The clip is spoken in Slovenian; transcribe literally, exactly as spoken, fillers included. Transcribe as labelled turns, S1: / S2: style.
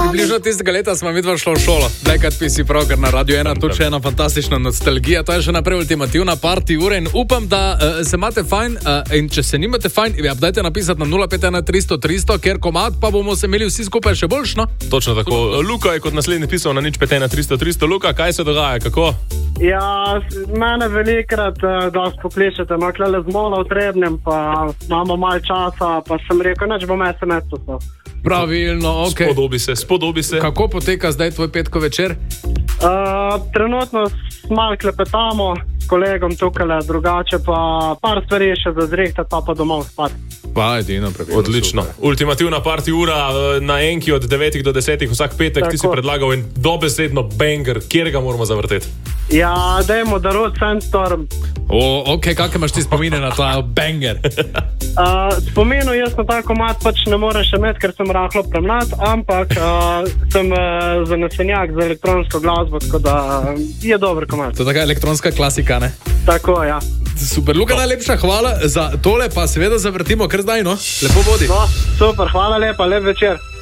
S1: približno tistega leta smo midva šla v šolo. Nekaj pisi prav, ker na Radio ena tu še ena fantastična nostalgija. To je še naprej ultimativna party ura in upam, da uh, se imate fajn uh, in če se nimate fajn, ja, dajte napisati na nula pet ena tristo tristo, ker komad pa bomo se imeli vsi skupaj še boljš, no?
S2: Točno tako. Luka je kot naslednji pisal na nič pet ena tristo tristo. Luka, kaj se dogaja, kako?
S3: Ja, mene velikrat uh, dosti pokličete, no, klele z mola v Trebnjem, pa imamo malo časa, pa sem rekel, neč bom es em es poslal.
S1: Pravilno, okej. Okay.
S2: Spodobi se, spodobi se.
S1: Kako poteka zdaj tvoj petko večer?
S3: Uh, trenutno malo klepetamo s kolegom tukaj, drugače pa par stvari še za zrihtati, pa pa domov spati.
S1: Pa, edino, pravilno.
S2: Odlično. Super. Ultimativna party ura na enki od devetih do desetih vsak petek. Tako. Ti si predlagal in dobesedno banger, kjer ga moramo zavrteti?
S3: Ja, dajmo The Road Sandstorm.
S1: O, ok, kakve imaš ti spomine na ta banger?
S3: uh, spominu jaz na ta komad pač ne morem še imeti, ker sem rahlo premlad, ampak uh, sem uh, zanesenjak za elektronsko glasbo, tako da uh, je dober komad.
S1: To je taka elektronska klasika, ne?
S3: Tako, ja.
S1: Super, Luka, no. Najlepša hvala za tole, pa seveda zavrtimo kar zdaj, no? Lepo bodi.
S3: No, super, hvala lepa, lep večer.